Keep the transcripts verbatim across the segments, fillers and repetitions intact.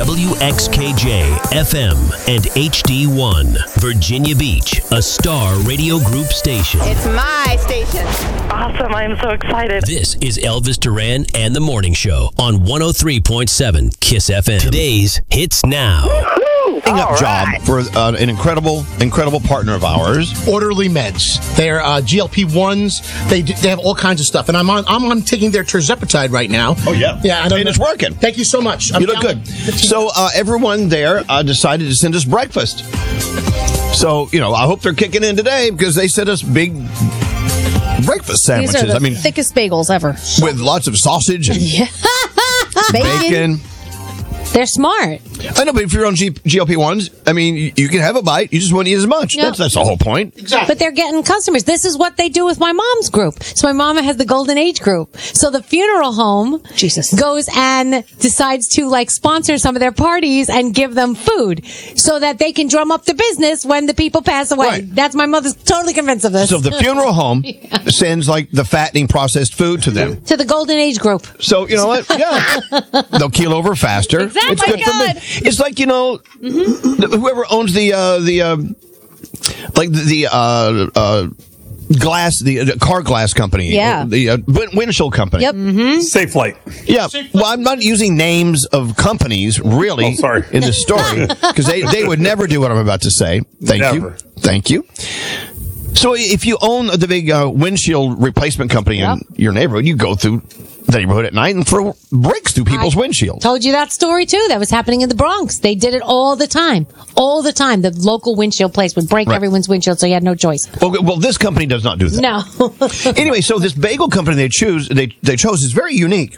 W X K J, F M, and H D one. Virginia Beach, a Star Radio Group station. It's my station. Awesome. I am so excited. This is Elvis Duran and the Morning Show on one oh three point seven KISS F M. Today's Hits Now. Up job for uh, an incredible, incredible partner of ours. Orderly Meds. They're uh, G L P ones. They do, they have all kinds of stuff, and I'm on I'm on taking their tirzepatide right now. Oh yeah, yeah, I don't and know. It's working. Thank you so much. I'm you look good. So uh, everyone there uh, decided to send us breakfast. So you know, I hope they're kicking in today because they sent us big breakfast sandwiches. These are the I mean, thickest bagels ever with lots of sausage and bacon. bacon. They're smart. I know, but if you're on G- GLP ones, I mean, you, you can have a bite. You just won't eat as much. Yeah. That's, that's the whole point. Exactly. But they're getting customers. This is what they do with my mom's group. So my mama has the Golden Age group. So the funeral home Jesus. goes and decides to like sponsor some of their parties and give them food so that they can drum up the business when the people pass away. Right. That's my mother's totally convinced of this. So the funeral home yeah. sends like the fattening processed food to them. To the Golden Age group. So you know what? Yeah, they'll keel over faster. Exactly. It's good for me. It's like, you know, mm-hmm. whoever owns the uh, the uh, like the, the uh, uh, glass, the uh, car glass company, yeah, the uh, windshield company. Yep. Mm-hmm. Safe Flight. Yeah. Well, I'm not using names of companies really oh, sorry. in this story because they they would never do what I'm about to say. Thank never. you. Thank you. So if you own the big uh, windshield replacement company yep. in your neighborhood, you go through the neighborhood at night and throw bricks through people's I windshields. Told you that story too. That was happening in the Bronx. They did it all the time. All the time. The local windshield place would break right. everyone's windshield, so you had no choice. Well, well, this company does not do that. No. Anyway, so this bagel company they choose they they chose is very unique.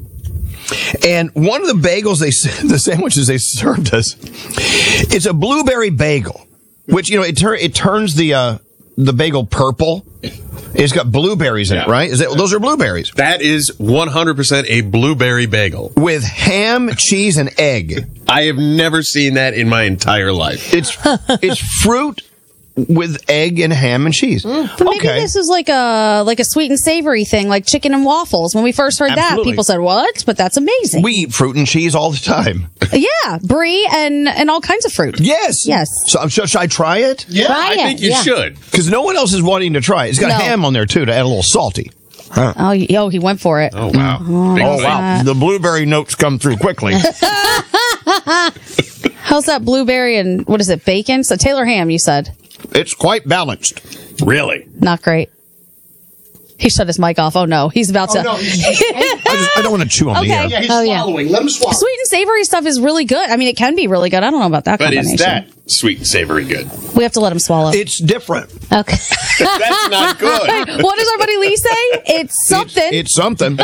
And one of the bagels they the sandwiches they served us, it's a blueberry bagel, which you know it tur- it turns the uh, the bagel purple. It's got blueberries in yeah. it, right? Is that, those are blueberries. That is one hundred percent a blueberry bagel. With ham, cheese, and egg. I have never seen that in my entire life. It's it's fruit with egg and ham and cheese. Mm. But maybe okay. this is like a like a sweet and savory thing, like chicken and waffles. When we first heard Absolutely. that, people said, "What?" But that's amazing. We eat fruit and cheese all the time. Yeah, brie and and all kinds of fruit. Yes, yes. So um, should, should I try it? Yeah, try I it. think you yeah. should, because no one else is wanting to try it. It's got no. ham on there too to add a little salty. Huh. Oh, oh, he went for it. Oh wow! Oh, oh wow! The blueberry notes come through quickly. How's that blueberry and what is it? Bacon? So Taylor ham, you said. It's quite balanced. Really? Not great. He shut his mic off. Oh no, he's about oh, to. No, I, just, I don't want to chew on okay. the air. Yeah, he's oh, swallowing. Yeah. Let him swallow. Sweet and savory stuff is really good. I mean, it can be really good. I don't know about that but combination. Is that sweet and savory good? We have to let him swallow. It's different. Okay. That's not good. What does our buddy Lee say? It's something. It's, it's something.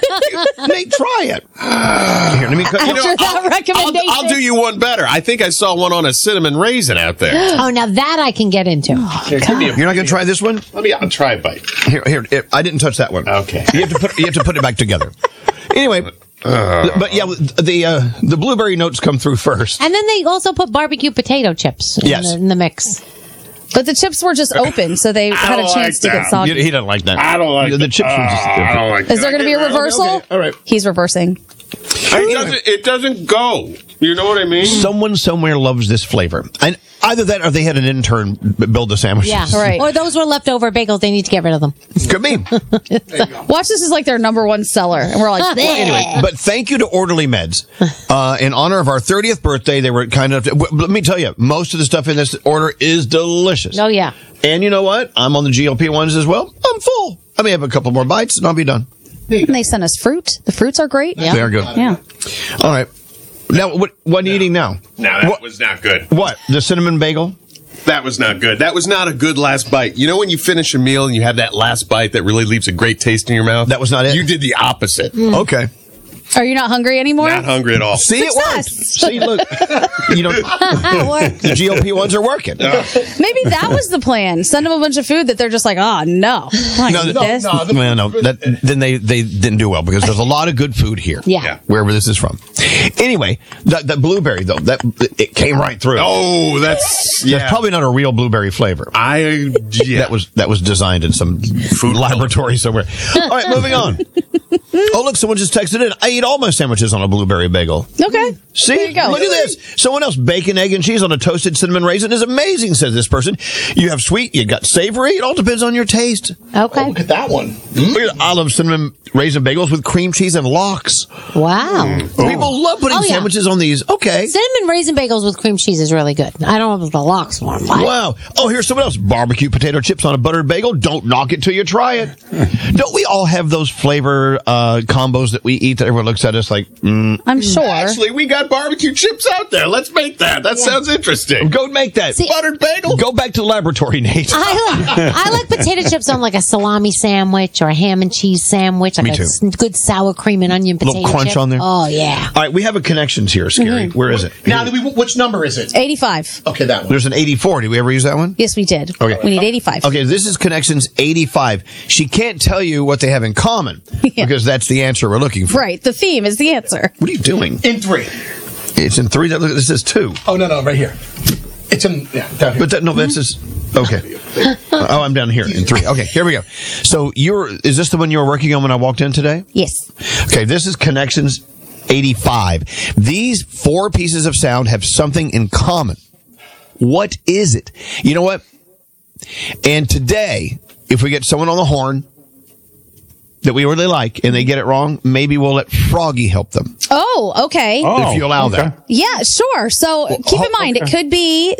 Nate, try it. Here, let me cut After you know, that I'll, recommendation. I'll, I'll do you one better. I think I saw one on a cinnamon raisin out there. Oh, now that I can get into. Here, give me a, You're not going to try this one? Let me. I'll try a bite. Here, here. It, I didn't touch that one. Okay. You have to put. You have to put it back together. Anyway, uh, but yeah, the uh, the blueberry notes come through first. And then they also put barbecue potato chips in, Yes. the, in the mix. But the chips were just open, so they had a chance like to that. get soggy. He doesn't like that. I don't like the, the chips. Uh, Are just I don't like Is there going to be a reversal? Okay, all right. He's reversing. It doesn't, it doesn't go. You know what I mean? Someone somewhere loves this flavor, and either that or they had an intern b- build the sandwiches. Yeah, Right. Or those were leftover bagels. They need to get rid of them. Could be. Watch this is like their number one seller, and we're like, Anyway, but thank you to Orderly Meds. Uh, in honor of our thirtieth birthday, they were kind of, w- let me tell you, most of the stuff in this order is delicious. Oh, yeah. And you know what? I'm on the G L P ones as well. I'm full. I may have a couple more bites and I'll be done. and they sent us fruit. The fruits are great. Yeah. They are good. Yeah. All right. Now, what, what are you eating now? No, that what, was not good. What? The cinnamon bagel? That was not good. That was not a good last bite. You know when you finish a meal and you have that last bite that really leaves a great taste in your mouth? That was not it? You did the opposite. Mm. Okay. Are you not hungry anymore? Not hungry at all. See, it worked. Success. See, look. You know, the G L P ones are working. Maybe that was the plan. Send them a bunch of food that they're just like, oh, no. I No, need no, this. no, well, no, that, then they, they didn't do well because there's a lot of good food here. Yeah. Yeah. Wherever this is from. Anyway, that, that blueberry, though, that it came right through. Oh, that's, yeah. That's probably not a real blueberry flavor. I, yeah. That was, that was designed in some food laboratory somewhere. All right, moving on. Oh, look, someone just texted in. I eat all my sandwiches on a blueberry bagel. Okay. See, There you go. look at this. Someone else, bacon, egg, and cheese on a toasted cinnamon raisin is amazing, says this person. You have sweet, you got savory. It all depends on your taste. Okay. Look at that one. Look at olive cinnamon raisin bagels with cream cheese and lox. Wow. People love putting Oh, yeah. sandwiches on these. Okay. Cinnamon raisin bagels with cream cheese is really good. I don't know if the lox one. But Wow. Oh, here's someone else. Barbecue potato chips on a buttered bagel. Don't knock it till you try it. Don't we all have those flavor uh, combos that we eat that everyone looks at us like, mm, I'm sure. Actually, we got barbecue chips out there. Let's make that. That sounds interesting. go make that. See- Buttered bagel. Go back to the laboratory, Nate. I like, I like potato chips on like a salami sandwich or a ham and cheese sandwich. Like Me a too. s- good sour cream and onion potato Little crunch chip. on there. Oh, yeah. All right, we have a connections here, Scary. Where is it? Now, do we, which number is it? eighty-five. Okay, that one. There's an eighty-four. Did we ever use that one? Yes, we did. Okay. We need eighty-five. Okay, this is Connections eighty-five. She can't tell you what they have in common Yeah. because that's the answer we're looking for. Right. The theme is the answer. What are you doing? In three. It's in three. Look, this is two. Oh, no, no, right here. It's in, yeah, down here. But that, no, that's just okay. Oh, I'm down here in three. Okay, here we go. So you're is this the one you were working on when I walked in today? Yes. Okay, this is Connections eighty-five. These four pieces of sound have something in common. What is it? You know what? And today, if we get someone on the horn that we really like and they get it wrong, maybe we'll let Froggy help them. Oh, okay. if you allow that. Yeah, sure. So keep in mind, it could be